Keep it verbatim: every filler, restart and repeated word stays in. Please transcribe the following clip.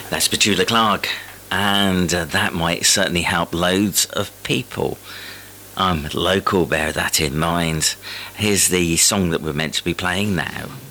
That's Petula Clark, and uh, that might certainly help loads of people. I'm local, bear that in mind. Here's the song that we're meant to be playing now.